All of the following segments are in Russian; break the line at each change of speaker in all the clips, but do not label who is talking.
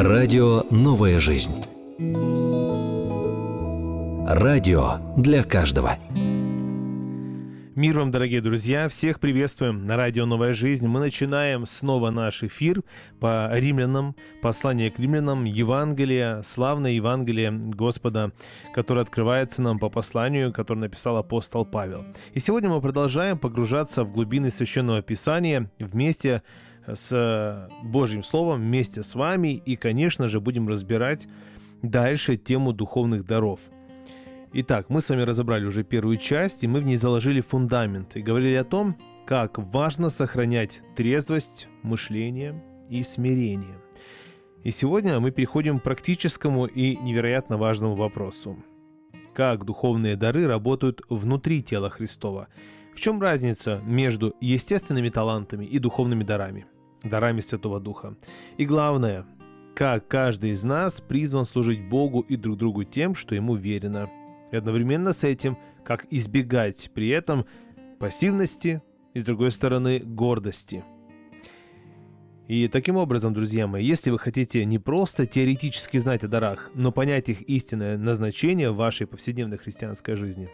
Радио «Новая жизнь». Радио для каждого.
Мир вам, дорогие друзья! Всех приветствуем на радио «Новая жизнь». Мы начинаем снова наш эфир по римлянам, послание к римлянам, Евангелие, славное Евангелие Господа, которое открывается нам по посланию, которое написал апостол Павел. И сегодня мы продолжаем погружаться в глубины Священного Писания вместе с Божьим Словом, вместе с вами. И, конечно же, будем разбирать дальше тему духовных даров. Итак, мы с вами разобрали уже первую часть, и мы в ней заложили фундамент и говорили о том, как важно сохранять трезвость мышления и смирение. И сегодня мы переходим к практическому и невероятно важному вопросу. Как духовные дары работают внутри тела Христова? В чем разница между естественными талантами и духовными дарами, дарами Святого Духа? И главное, как каждый из нас призван служить Богу и друг другу тем, что Ему верено. И одновременно с этим, как избегать при этом пассивности и, с другой стороны, гордости. И таким образом, друзья мои, если вы хотите не просто теоретически знать о дарах, но понять их истинное назначение в вашей повседневной христианской жизни,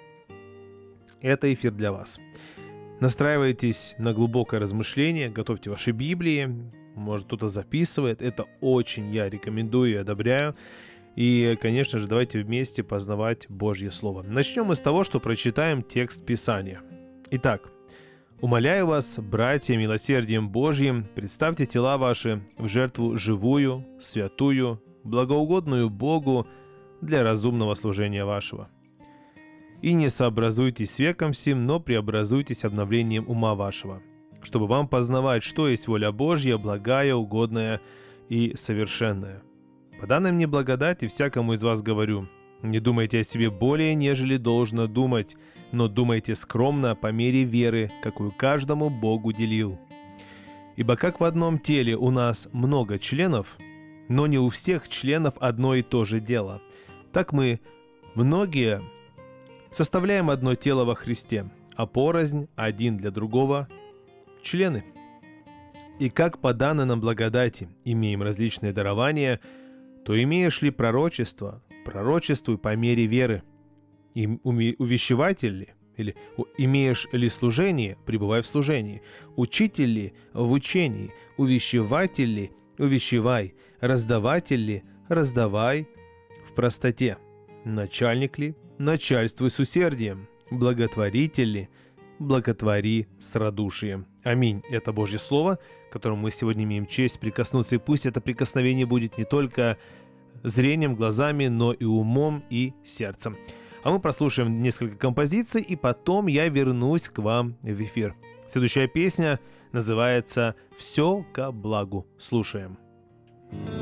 это эфир для вас. Настраивайтесь на глубокое размышление, готовьте ваши Библии, может кто-то записывает, это очень я рекомендую и одобряю. И, конечно же, давайте вместе познавать Божье Слово. Начнем мы с того, что прочитаем текст Писания. Итак, «Умоляю вас, братья, милосердием Божьим, представьте тела ваши в жертву живую, святую, благоугодную Богу для разумного служения вашего. И не сообразуйтесь с веком сим, но преобразуйтесь обновлением ума вашего, чтобы вам познавать, что есть воля Божья, благая, угодная и совершенная. По данной мне благодати всякому из вас говорю, не думайте о себе более, нежели должно думать, но думайте скромно по мере веры, какую каждому Бог уделил. Ибо как в одном теле у нас много членов, но не у всех членов одно и то же дело, так мы, многие, составляем одно тело во Христе, а порознь один для другого члены. И как по данной нам благодати имеем различные дарования, то имеешь ли пророчество, пророчествуй по мере веры. И увещеватель ли, или имеешь ли служение, пребывай в служении. Учитель ли, в учении. Увещеватель ли, увещевай. Раздаватель ли, раздавай в простоте. Начальник ли, начальствуй с усердием. Благотворитель ли, благотвори с радушием. Аминь. Это Божье Слово, к которому мы сегодня имеем честь прикоснуться. И пусть это прикосновение будет не только зрением, глазами, но и умом и сердцем. А мы прослушаем несколько композиций, и потом я вернусь к вам в эфир. Следующая песня называется «Все ко благу». Слушаем.